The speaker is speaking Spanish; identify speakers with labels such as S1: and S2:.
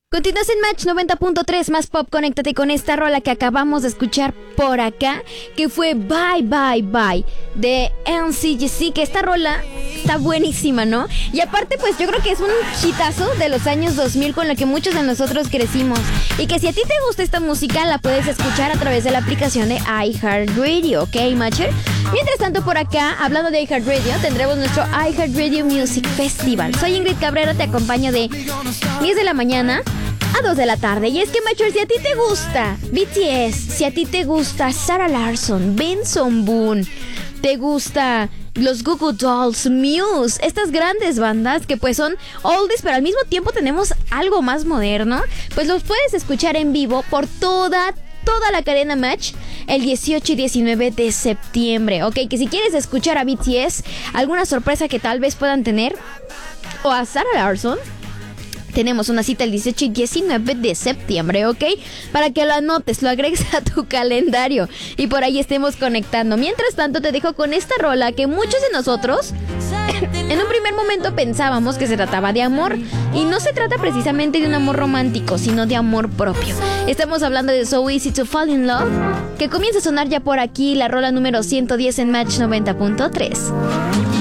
S1: Continúas en Match 90.3 más pop. Conéctate con esta rola que acabamos de escuchar por acá, que fue Bye Bye Bye de NCGC, que esta rola está buenísima, ¿no? Y aparte, pues yo creo que es un hitazo de los años 2000 con lo que muchos de nosotros crecimos. Y que si a ti te gusta esta música, la puedes escuchar a través de la aplicación de iHeartRadio, ¿ok, Matcher? Mientras tanto, por acá, hablando de iHeartRadio, tendremos nuestro iHeartRadio Music Festival. Soy Ingrid Cabrera, te acompaño de 10 de la mañana a 2 de la tarde. Y es que, Matcher, si a ti te gusta BTS, si a ti te gusta Sarah Larsson, Benson Boone, te gusta los Goo Goo Dolls, Muse, estas grandes bandas que pues son oldies, pero al mismo tiempo tenemos algo más moderno, pues los puedes escuchar en vivo por toda la cadena Match el 18 y 19 de septiembre, ok, que si quieres escuchar a BTS, alguna sorpresa que tal vez puedan tener, o a Sarah Larsson, tenemos una cita el 18 y 19 de septiembre, ¿ok? Para que lo anotes, lo agregues a tu calendario y por ahí estemos conectando. Mientras tanto, te dejo con esta rola que muchos de nosotros en un primer momento pensábamos que se trataba de amor. Y no se trata precisamente de un amor romántico, sino de amor propio. Estamos hablando de So Easy to Fall in Love, que comienza a sonar ya por aquí, la rola número 110 en Match 90.3.